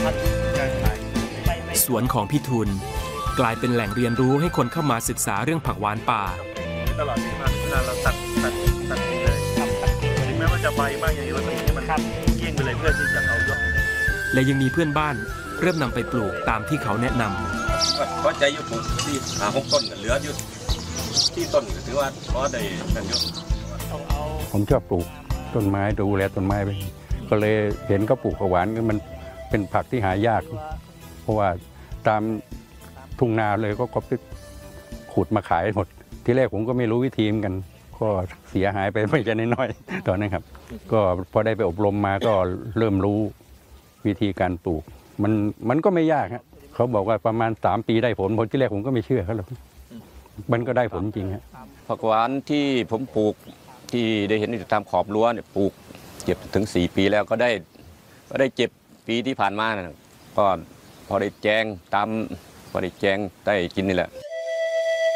สวนของพี่ทุนกลายเป็นแหล่งเรียนรู้ให้คนเข้ามาศึกษาเรื่องผักหวานป่าตลอดที่มาเราตัดทิ้งเลยถึงแม้ว่าจะใบบ้างอย่างนี้เราต้องให้มันเกี้ยงไปเลยเพื่อที่จะเอายอดและยังมีเพื่อนบ้านเริ่มนำไปปลูกตามที่เขาแนะนำเพราะใจยุปลูกที่6 ต้นเหลืออยู่ที่ต้นถือว่าพอได้กันเยอะผมชอบปลูกต้นไม้ดูแลต้นไม้ไปก็เลยเห็นก็ปลูกผักหวานมันเป็นผักที่หายากเพราะว่าตามทุ่งนาเลยก็ไปขุดมาขายหมดที่แรกผมก็ไม่รู้วิธีเหมือนกันก็เสียหายไปไม่ใช่น้อยๆตอนนั้นครับก็พอได้ไปอบรมมาก็เริ่มรู้วิธีการปลูกมันก็ไม่ยากครับเขาบอกว่าประมาณ3 ปีได้ผลที่แรกผมก็ไม่เชื่อเขาหรอกมันก็ได้ผลจริงครับผักหวานที่ผมปลูกที่ได้เห็นตามขอบรั้วเนี่ยปลูกเก็บถึง4 ปีแล้วก็ได้เก็บปีที่ผ่านมาก็พอได้แจงตามพอได้แจงได้กินนี่แหละ